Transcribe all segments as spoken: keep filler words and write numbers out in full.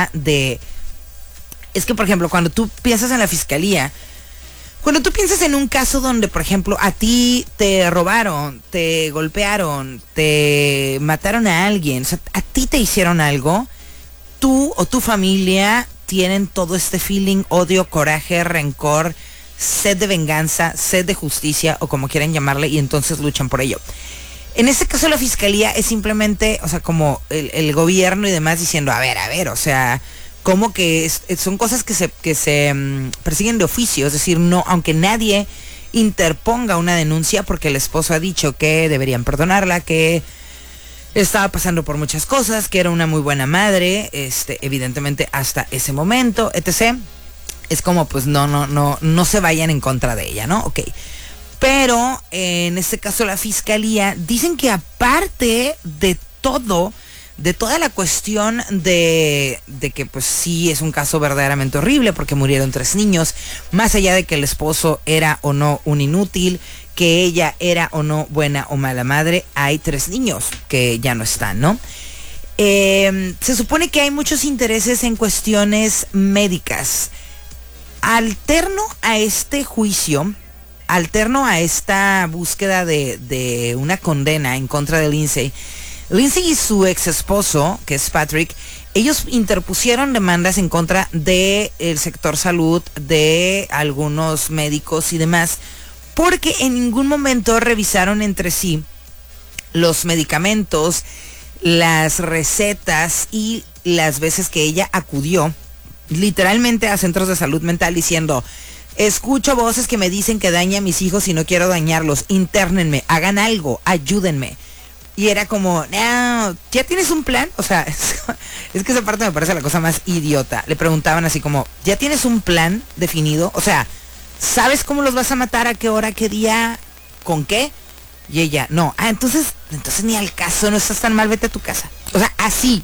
tema de... Es que, por ejemplo, cuando tú piensas en la fiscalía, cuando tú piensas en un caso donde, por ejemplo, a ti te robaron, te golpearon, te mataron a alguien, o sea, a ti te hicieron algo, tú o tu familia tienen todo este feeling, odio, coraje, rencor, sed de venganza, sed de justicia o como quieran llamarle, y entonces luchan por ello. En este caso la fiscalía es simplemente, o sea, como el, el gobierno y demás diciendo, a ver, a ver, o sea, como que es, son cosas que se, que se um, persiguen de oficio, es decir, no, aunque nadie interponga una denuncia porque el esposo ha dicho que deberían perdonarla, que estaba pasando por muchas cosas, que era una muy buena madre, este, evidentemente hasta ese momento, etcétera. Es como, pues no, no, no, no se vayan en contra de ella, ¿no? Ok. Pero en este caso la fiscalía dicen que aparte de todo, de toda la cuestión de, de que pues sí es un caso verdaderamente horrible porque murieron tres niños, más allá de que el esposo era o no un inútil, que ella era o no buena o mala madre, hay tres niños que ya no están, ¿no? Eh, se supone que hay muchos intereses en cuestiones médicas. Alterno a este juicio, alterno a esta búsqueda de, de una condena en contra de Lindsay, Lindsay y su ex esposo, que es Patrick, ellos interpusieron demandas en contra del sector salud, de algunos médicos y demás, porque en ningún momento revisaron entre sí los medicamentos, las recetas y las veces que ella acudió literalmente a centros de salud mental diciendo, escucho voces que me dicen que daña a mis hijos y no quiero dañarlos, internenme, hagan algo, ayúdenme. Y era como, no, ¿ya tienes un plan? O sea, es, es que esa parte me parece la cosa más idiota. Le preguntaban así como, ¿ya tienes un plan definido? O sea, ¿sabes cómo los vas a matar? ¿A qué hora? ¿Qué día? ¿Con qué? Y ella, no, ah, entonces, entonces ni al caso, no estás tan mal, vete a tu casa. O sea, así.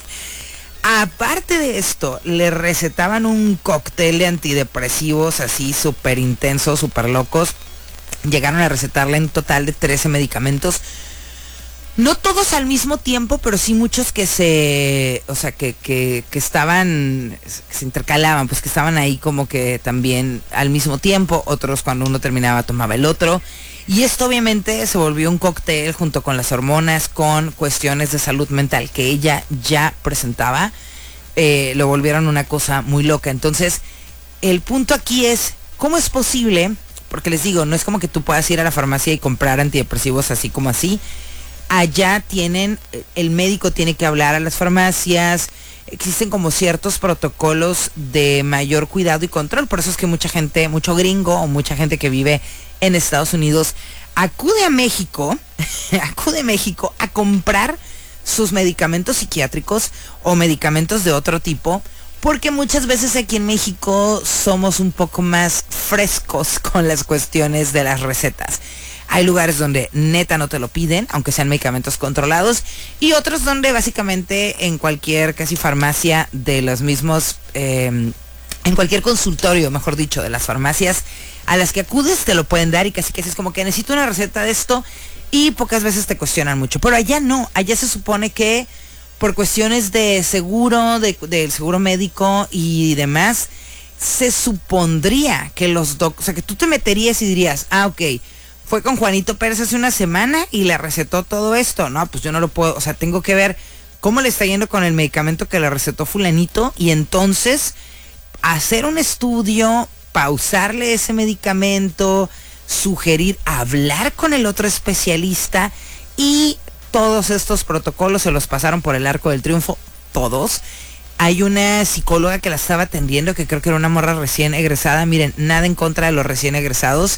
Aparte de esto, le recetaban un cóctel de antidepresivos así súper intensos, súper locos. Llegaron a recetarle en total de trece medicamentos. No todos al mismo tiempo, pero sí muchos que se, o sea, que, que, que estaban, que se intercalaban, pues que estaban ahí como que también al mismo tiempo. Otros cuando uno terminaba tomaba el otro. Y esto obviamente se volvió un cóctel junto con las hormonas, con cuestiones de salud mental que ella ya presentaba, eh, lo volvieron una cosa muy loca. Entonces, el punto aquí es, ¿cómo es posible? Porque les digo, no es como que tú puedas ir a la farmacia y comprar antidepresivos así como así. Allá tienen, el médico tiene que hablar a las farmacias, existen como ciertos protocolos de mayor cuidado y control. Por eso es que mucha gente, mucho gringo o mucha gente que vive en Estados Unidos acude a México, acude a México a comprar sus medicamentos psiquiátricos o medicamentos de otro tipo, porque muchas veces aquí en México somos un poco más frescos con las cuestiones de las recetas. Hay lugares donde neta no te lo piden, aunque sean medicamentos controlados, y otros donde básicamente en cualquier casi farmacia de los mismos, eh, en cualquier consultorio, mejor dicho, de las farmacias a las que acudes te lo pueden dar y casi que es como que necesito una receta de esto y pocas veces te cuestionan mucho. Pero allá no, allá se supone que por cuestiones de seguro, de, del seguro médico y demás, se supondría que los doc, o sea que tú te meterías y dirías, ah, ok, fue con Juanito Pérez hace una semana y le recetó todo esto. No, pues yo no lo puedo, o sea, tengo que ver cómo le está yendo con el medicamento que le recetó fulanito y entonces hacer un estudio, pausarle ese medicamento, sugerir, hablar con el otro especialista, y todos estos protocolos se los pasaron por el arco del triunfo, todos. Hay una psicóloga que la estaba atendiendo, que creo que era una morra recién egresada. Miren, nada en contra de los recién egresados.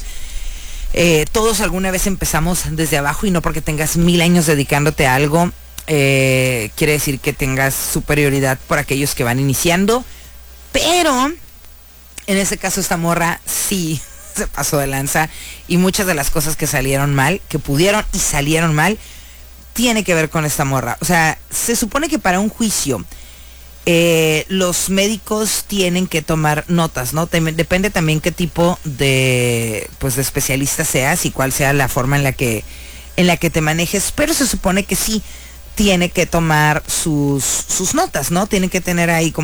Eh, todos alguna vez empezamos desde abajo, y no porque tengas mil años dedicándote a algo, eh, quiere decir que tengas superioridad por aquellos que van iniciando. Pero en ese caso esta morra sí se pasó de lanza, y muchas de las cosas que salieron mal, que pudieron y salieron mal, tiene que ver con esta morra. O sea, se supone que para un juicio eh, los médicos tienen que tomar notas, ¿no? Tem- depende también qué tipo de, pues, de especialista seas y cuál sea la forma en la que, en la que te manejes, pero se supone que sí tiene que tomar sus, sus notas, ¿no? Tienen que tener ahí como